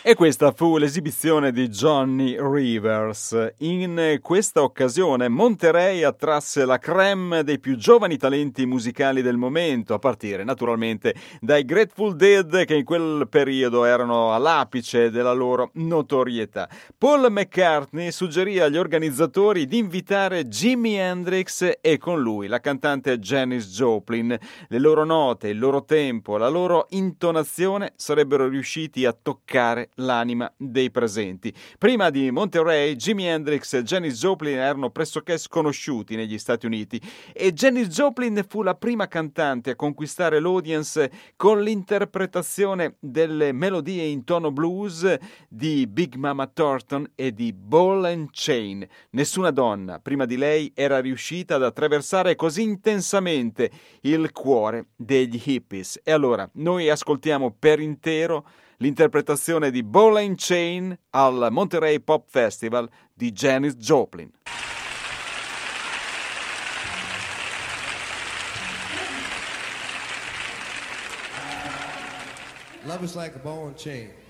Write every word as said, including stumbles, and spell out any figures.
E questa fu l'esibizione di Johnny Rivers. In questa occasione Monterey attrasse la crème dei più giovani talenti musicali del momento, a partire naturalmente dai Grateful Dead, che in quel periodo erano all'apice della loro notorietà. Paul McCartney suggerì agli organizzatori di invitare Jimi Hendrix e con lui la cantante Janis Joplin. Le loro note, il loro tempo, la loro intonazione sarebbero riusciti a toccare l'anima dei presenti. Prima di Monterey, Jimi Hendrix e Janis Joplin erano pressoché sconosciuti negli Stati Uniti e Janis Joplin fu la prima cantante a conquistare l'audience con l'interpretazione delle melodie in tono blues di Big Mama Thornton e di Ball and Chain. Nessuna donna prima di lei era riuscita ad attraversare così intensamente il cuore degli hippies. E allora noi ascoltiamo per intero l'interpretazione di Ball and Chain al Monterey Pop Festival di Janis Joplin. Love is like a ball and chain.